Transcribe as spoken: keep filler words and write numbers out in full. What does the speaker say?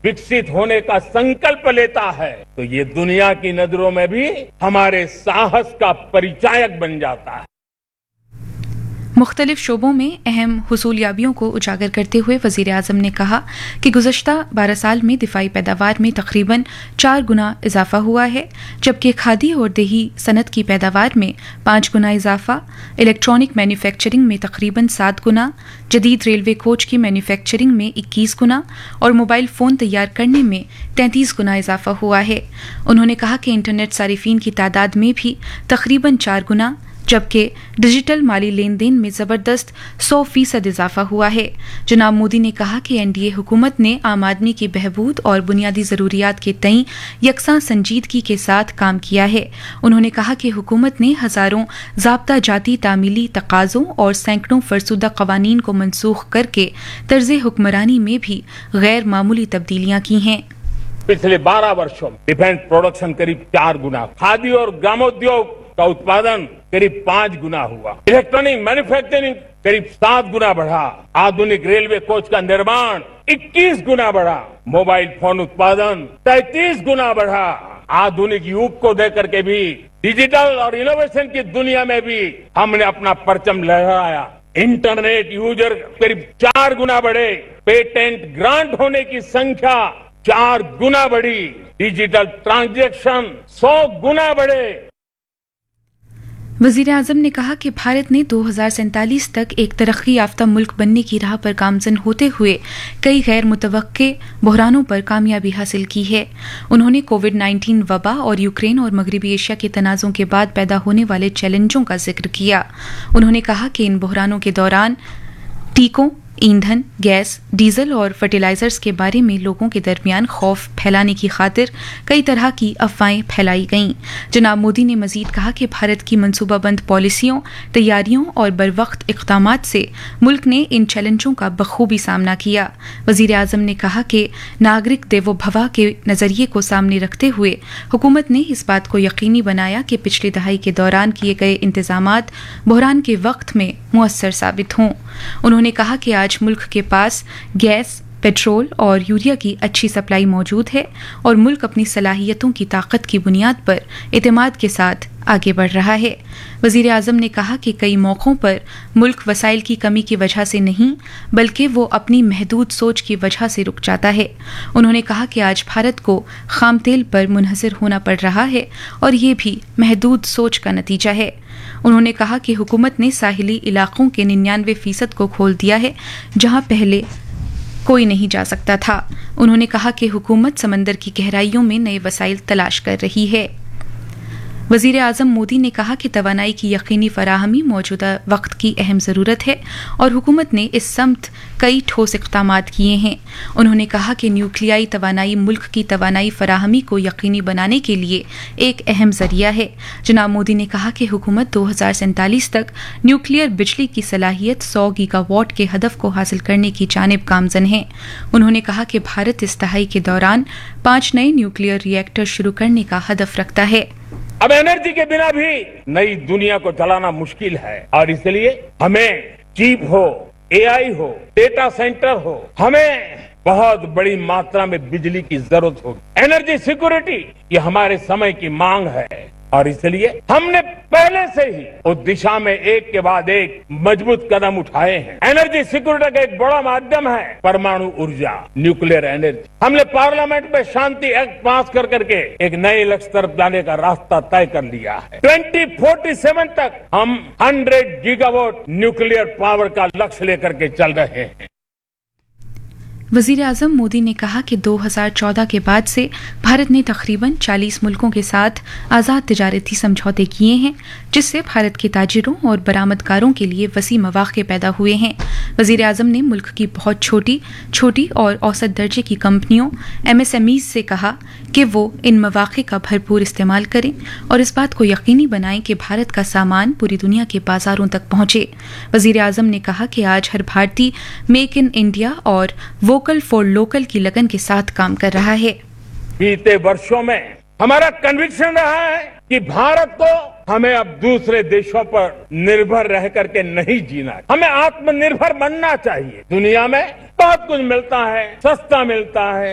विकसित होने का संकल्प लेता है तो ये दुनिया की नजरों में भी हमारे साहस का परिचायक बन जाता है। मुख्तलिफ शोबों में अहम हुसूलियाबियों को उजागर करते हुए वज़ीर आज़म ने कहा कि गुज़श्ता बारह साल में दिफाई पैदावार में तकरीबन चार गुना इजाफा हुआ है, जबकि खादी और देही सनत की पैदावार में पाँच गुना इजाफा, इलेक्ट्रॉनिक मैन्युफैक्चरिंग में तकरीबन सात गुना, जदीद रेलवे कोच की मैन्युफैक्चरिंग में इक्कीस गुना और मोबाइल फ़ोन तैयार करने में तैंतीस गुना इजाफा हुआ है। उन्होंने कहा कि इंटरनेट सारिफीन की तादाद में भी तकरीबन चार गुना, जबकि डिजिटल माली लेन देन में जबरदस्त सौ फीसद इजाफा हुआ है। जनाब मोदी ने कहा कि एनडीए हुकूमत ने आम आदमी की बहबूद और बुनियादी ज़रूरियात के तई यकसां संजीदगी के साथ काम किया है। उन्होंने कहा कि हुकूमत ने हज़ारों ज़ाब्ता जाती तामीली तकाज़ों और सैकड़ों फरसुदा कवानीन को मनसूख करके तर्ज हुक्मरानी में भी गैर मामूली तब्दीलियां की हैं। पिछले बारह वर्षों में डिफेंस प्रोडक्शन करीब चार गुना, खादी और ग्रामोद्योग का उत्पादन करीब पांच गुना हुआ, इलेक्ट्रॉनिक मैन्युफैक्चरिंग करीब सात गुना बढ़ा, आधुनिक रेलवे कोच का निर्माण इक्कीस गुना बढ़ा, मोबाइल फोन उत्पादन तैंतीस गुना बढ़ा। आधुनिक युग को देकर के भी डिजिटल और इनोवेशन की दुनिया में भी हमने अपना परचम लहराया। इंटरनेट यूजर करीब चार गुना बढ़े, पेटेंट ग्रांट होने की संख्या चार गुना बढ़ी, डिजिटल ट्रांजैक्शन सौ गुना बढ़े। वज़ीर आज़म ने कहा कि भारत ने दो हज़ार सैंतालीस तक एक तरक्की याफ्ता मुल्क बनने की राह पर गामजन होते हुए कई गैर मुतवक्के बहरानों पर कामयाबी हासिल की है। उन्होंने कोविड नाइन्टीन वबा और यूक्रेन और मगरबी एशिया के तनाज़ों के बाद पैदा होने वाले चैलेंजों का जिक्र किया। उन्होंने कहा कि इन बहरानों के दौरान टीकों, ईंधन, गैस, डीजल और फर्टिलाइजर्स के बारे में लोगों के दरमियान खौफ फैलाने की खातिर कई तरह की अफवाहें फैलाई गईं। जनाब मोदी ने मजीद कहा कि भारत की मनसूबाबंद पॉलिसियों, तैयारियों और बरवक्त इक़दामात से मुल्क ने इन चैलेंजों का बखूबी सामना किया। वज़ीर आज़म ने कहा कि नागरिक देवो भवा के नज़रिए को सामने रखते हुए हुकूमत ने इस बात को यकीनी बनाया कि पिछली दहाई के दौरान किए गए इंतजामात बहरान के वक्त में मुअस्सर साबित हों। उन्होंने कहा कि आज मुल्क के पास गैस, पेट्रोल और यूरिया की अच्छी सप्लाई मौजूद है और मुल्क अपनी सलाहियतों की ताकत की बुनियाद पर एतमाद के साथ आगे बढ़ रहा है। वज़ीर आज़म ने कहा कि कई मौक़ों पर मुल्क वसाइल की कमी की वजह से नहीं बल्कि वो अपनी महदूद सोच की वजह से रुक जाता है। उन्होंने कहा कि आज भारत को खाम तेल पर मुनहसर होना पड़ रहा है और ये भी महदूद सोच का नतीजा है। उन्होंने कहा कि हुकूमत ने साहिली इलाकों के निन्यानवे फीसद को खोल दिया है जहां पहले कोई नहीं जा सकता था। उन्होंने कहा कि हुकूमत समंदर की गहराइयों में नए वसाइल तलाश कर रही है। वज़ीर आज़म मोदी ने कहा कि तवानाई की यकीनी फराहमी मौजूदा वक्त की अहम ज़रूरत है और हुकूमत ने इस समत कई ठोस इक़दामात किए हैं। उन्होंने कहा कि न्यूक्लियाई तवानाई मुल्क की तवानाई फराहमी को यकीनी बनाने के लिए एक अहम ज़रिया है। जनाब मोदी ने कहा कि हुकूमत दो हज़ार सैंतालीस तक न्यूक्लियर बिजली की सलाहियत सौ गीगावाट के हदफ को हासिल करने की जानिब गामजन है। उन्होंने कहा कि भारत इस दहाई के दौरान पांच नए न्यूक्लियर रिएक्टर शुरू करने का हदफ रखता है। अब एनर्जी के बिना भी नई दुनिया को चलाना मुश्किल है और इसलिए हमें चिप हो, एआई हो, डेटा सेंटर हो, हमें बहुत बड़ी मात्रा में बिजली की जरूरत होगी। एनर्जी सिक्योरिटी ये हमारे समय की मांग है और इसलिए हमने पहले से ही उस दिशा में एक के बाद एक मजबूत कदम उठाए हैं। एनर्जी सिक्योरिटी का एक बड़ा माध्यम है परमाणु ऊर्जा, न्यूक्लियर एनर्जी। हमने पार्लियामेंट में शांति एक्ट पास कर करके एक नए लक्ष्य तरफ जाने का रास्ता तय कर लिया है। ट्वेंटी फोर्टी सेवन तक हम हंड्रेड गीगावाट न्यूक्लियर पावर का लक्ष्य लेकर के चल रहे हैं। वज़ीर आज़म मोदी ने कहा कि दो हज़ार चौदह के बाद से भारत ने तकरीबन चालीस मुल्कों के साथ आज़ाद तिजारती समझौते किए हैं, जिससे भारत के ताजिरों और बरामदकारों के लिए वसी मौक़े पैदा हुए हैं। वज़ीर आज़म ने मुल्क की बहुत छोटी छोटी और औसत दर्जे की कंपनियों एमएसएमईज से कहा कि वो इन मौक़े का भरपूर इस्तेमाल करें और इस बात को यकीनी बनाएं कि भारत का सामान पूरी दुनिया के बाजारों तक पहुंचे। वज़ीर आज़म ने कहा कि आज हर भारतीय मेक इन इंडिया और वोकल फॉर लोकल की लगन के साथ काम कर रहा है। बीते वर्षों में हमारा कन्विक्शन रहा है कि भारत को हमें अब दूसरे देशों पर निर्भर रह करके नहीं जीना है, हमें आत्मनिर्भर बनना चाहिए। दुनिया में बहुत कुछ मिलता है, सस्ता मिलता है,